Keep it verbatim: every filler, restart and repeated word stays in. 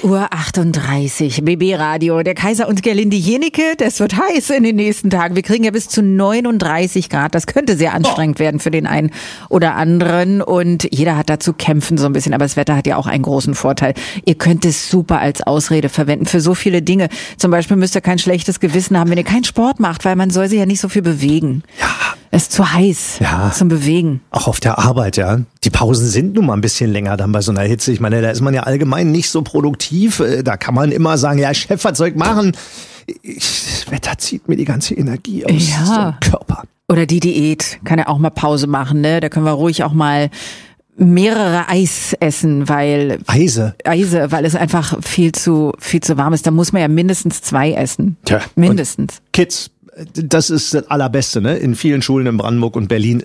Uhr achtunddreißig, B B Radio, der Kaiser und Gerlinde Jenike, das wird heiß in den nächsten Tagen. Wir kriegen ja bis zu neununddreißig Grad, das könnte sehr anstrengend oh. werden für den einen oder anderen und jeder hat da zu kämpfen so ein bisschen, aber das Wetter hat ja auch einen großen Vorteil. Ihr könnt es super als Ausrede verwenden für so viele Dinge. Zum Beispiel müsst ihr kein schlechtes Gewissen haben, wenn ihr keinen Sport macht, weil man soll sich ja nicht so viel bewegen. Ja. Es ist zu heiß ja. zum Bewegen. Auch auf der Arbeit, ja. Die Pausen sind nun mal ein bisschen länger dann bei so einer Hitze. Ich meine, da ist man ja allgemein nicht so produktiv. Da kann man immer sagen, ja, Chef, was soll ich machen? Das Wetter zieht mir die ganze Energie aus ja. dem Körper. Oder die Diät kann ja auch mal Pause machen, ne? Da können wir ruhig auch mal mehrere Eis essen, weil Eise, Eise, weil es einfach viel zu viel zu warm ist. Da muss man ja mindestens zwei essen. Tja, mindestens. Kids, das ist das Allerbeste, ne? In vielen Schulen in Brandenburg und Berlin